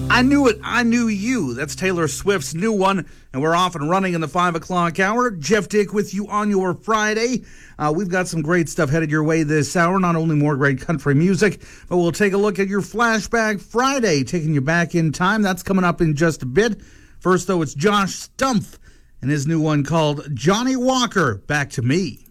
I Knew It, I Knew You. That's Taylor Swift's new one, and we're off and running in the 5 o'clock hour. Jeff Dick with you on your Friday. We've got some great stuff headed your way this hour, not only more great country music, but we'll take a look at your Flashback Friday, taking you back in time. That's coming up in just a bit. First, though, it's Josh Stumpf and his new one called Johnny Walker, Back to Me.